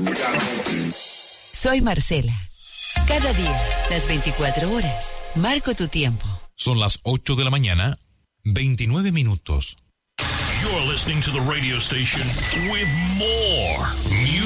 Soy Marcela. Cada día, las 24 horas, marco tu tiempo. Son las 8 de la mañana, 29 minutos. You're listening to the radio station with more music.